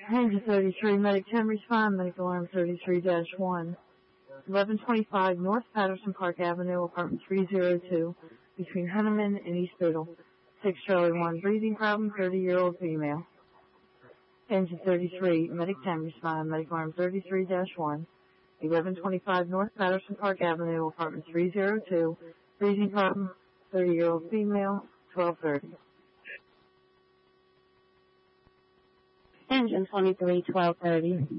Engine 33, Medic 10, respond, Medic Alarm 33-1. 1125 North Patterson Park Avenue, apartment 302, between Hunterman and East Biddle. 6 Charlie 1, breathing problem, 30-year-old female. Engine 33, Medic 10, respond, Medic Alarm 33-1. 1125 North Patterson Park Avenue, apartment 302, breathing problem, 30-year-old female, 1230. Engine 23, 1230.